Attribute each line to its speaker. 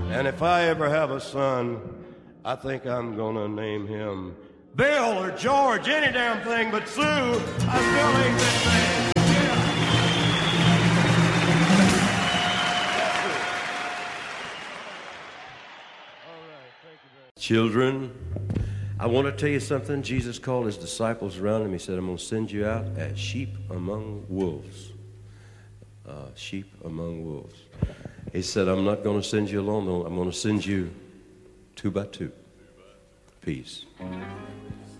Speaker 1: And if I ever have a son, I think I'm gonna name him Bill or George, any damn thing but Sue. I still ain't been named. Children, I want to tell you something. Jesus called his disciples around him. He said, I'm going to send you out as sheep among wolves. Sheep among wolves. He said, I'm not going to send you alone. I'm going to send you 2 by 2. Peace.